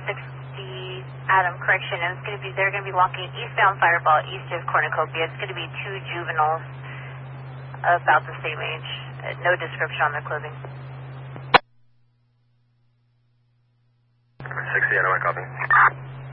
Adam, correction. It's going to be, they're going to be walking eastbound Fireball, east of Cornucopia. It's going to be two juveniles about the same age. No description on their clothing. 60, Adam, I copy.